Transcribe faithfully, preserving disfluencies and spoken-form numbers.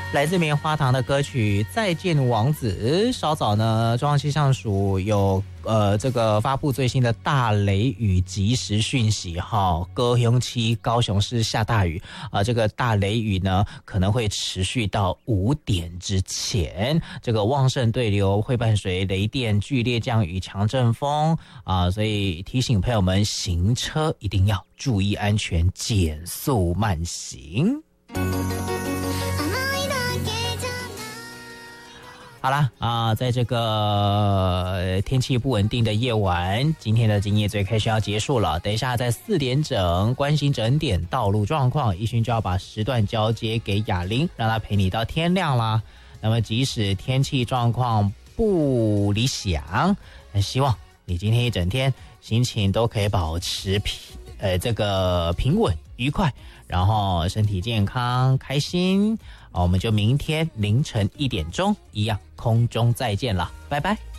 来自棉花糖的歌曲《再见王子》。稍早呢，中央气象署有呃这个发布最新的大雷雨即时讯息哈，高雄期高雄市下大雨啊、呃，这个大雷雨呢可能会持续到五点之前。这个旺盛对流会伴随雷电、剧烈降雨、强阵风啊、呃，所以提醒朋友们行车一定要注意安全，减速慢行。好啦啊、呃，在这个、呃、天气不稳定的夜晚，今天的今夜最开始要结束了。等一下在四点整关心整点道路状况，一勋就要把时段交接给雅玲，让她陪你到天亮啦。那么即使天气状况不理想，很希望你今天一整天心情都可以保持平呃这个平稳愉快，然后身体健康开心。我们就明天凌晨一点钟一样空中再见了，拜拜。